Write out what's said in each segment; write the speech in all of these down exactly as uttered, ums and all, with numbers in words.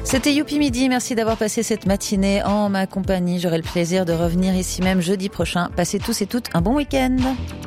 C'était Youpi Midi, merci d'avoir passé cette matinée en ma compagnie. J'aurai le plaisir de revenir ici même jeudi prochain. Passez tous et toutes un bon week-end.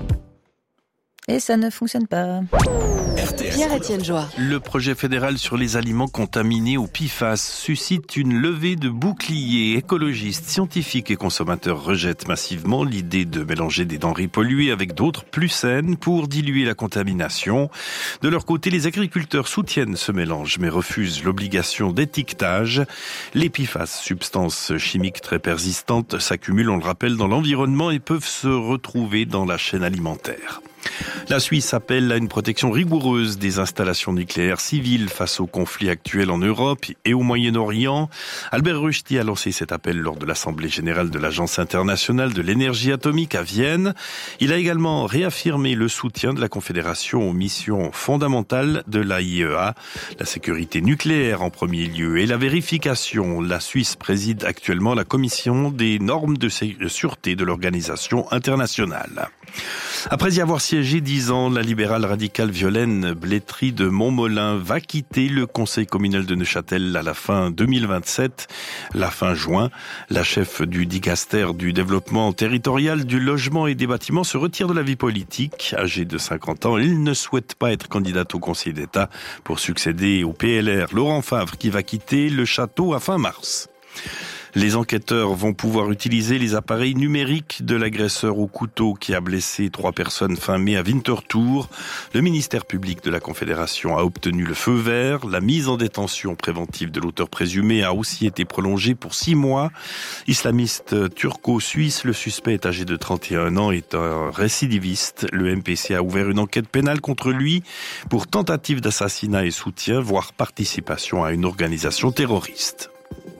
Et ça ne fonctionne pas. Pierre-Étienne Joie. Le projet fédéral sur les aliments contaminés au P F A S suscite une levée de boucliers. Écologistes, scientifiques et consommateurs rejettent massivement l'idée de mélanger des denrées polluées avec d'autres plus saines pour diluer la contamination. De leur côté, les agriculteurs soutiennent ce mélange mais refusent l'obligation d'étiquetage. Les P F A S, substances chimiques très persistantes, s'accumulent, on le rappelle, dans l'environnement et peuvent se retrouver dans la chaîne alimentaire. La Suisse appelle à une protection rigoureuse des installations nucléaires civiles face au conflit actuel en Europe et au Moyen-Orient. Albert Rushdie a lancé cet appel lors de l'Assemblée générale de l'Agence internationale de l'énergie atomique à Vienne. Il a également réaffirmé le soutien de la Confédération aux missions fondamentales de l'A I E A, la sécurité nucléaire en premier lieu et la vérification. La Suisse préside actuellement la commission des normes de sûreté de l'organisation internationale. Après y avoir siégé dix ans, la libérale radicale Violaine Blétry de Montmolin va quitter le conseil communal de Neuchâtel à la fin deux mille vingt-sept, la fin juin. La chef du dicaster du développement territorial, du logement et des bâtiments se retire de la vie politique. Âgée de cinquante ans, elle ne souhaite pas être candidate au Conseil d'État pour succéder au P L R. Laurent Favre qui va quitter le château à fin mars. Les enquêteurs vont pouvoir utiliser les appareils numériques de l'agresseur au couteau qui a blessé trois personnes fin mai à Winterthur. Le ministère public de la Confédération a obtenu le feu vert. La mise en détention préventive de l'auteur présumé a aussi été prolongée pour six mois. Islamiste turco-suisse, le suspect est âgé de trente et un ans et est un récidiviste. Le M P C a ouvert une enquête pénale contre lui pour tentative d'assassinat et soutien, voire participation à une organisation terroriste.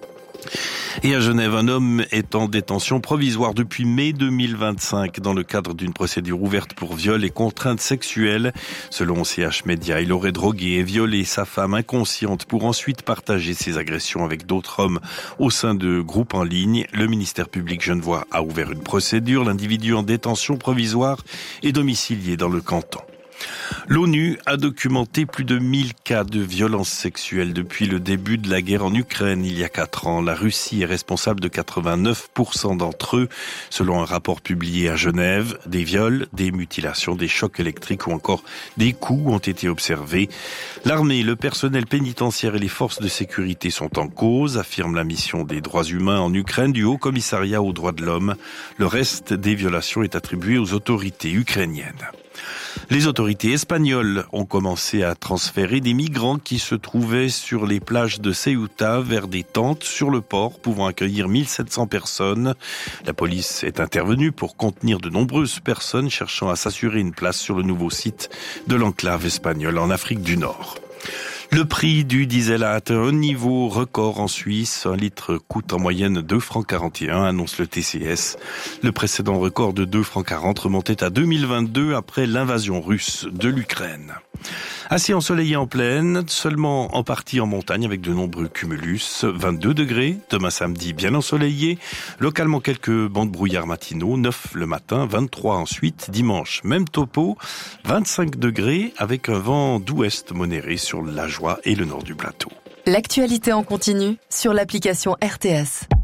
Et à Genève, un homme est en détention provisoire depuis mai deux mille vingt-cinq dans le cadre d'une procédure ouverte pour viol et contrainte sexuelle. Selon C H Média, il aurait drogué et violé sa femme inconsciente pour ensuite partager ses agressions avec d'autres hommes au sein de groupes en ligne. Le ministère public genevois a ouvert une procédure. L'individu en détention provisoire est domicilié dans le canton. L'ONU a documenté plus de mille cas de violences sexuelles depuis le début de la guerre en Ukraine il y a quatre ans. La Russie est responsable de quatre-vingt-neuf pour cent d'entre eux, selon un rapport publié à Genève. Des viols, des mutilations, des chocs électriques ou encore des coups ont été observés. L'armée, le personnel pénitentiaire et les forces de sécurité sont en cause, affirme la mission des droits humains en Ukraine du Haut Commissariat aux droits de l'homme. Le reste des violations est attribué aux autorités ukrainiennes. Les autorités espagnoles ont commencé à transférer des migrants qui se trouvaient sur les plages de Ceuta vers des tentes sur le port pouvant accueillir mille sept cents personnes. La police est intervenue pour contenir de nombreuses personnes cherchant à s'assurer une place sur le nouveau site de l'enclave espagnole en Afrique du Nord. Le prix du diesel a atteint un niveau record en Suisse. Un litre coûte en moyenne deux francs quarante et un, annonce le T C S. Le précédent record de deux francs quarante remontait à deux mille vingt-deux après l'invasion russe de l'Ukraine. Assez ensoleillé en plaine, seulement en partie en montagne avec de nombreux cumulus. vingt-deux degrés, demain samedi bien ensoleillé. Localement quelques bancs de brouillard matinaux, neuf le matin, vingt-trois ensuite. Dimanche, même topo, vingt-cinq degrés avec un vent d'ouest modéré sur la Joie et le nord du plateau. L'actualité en continu sur l'application R T S.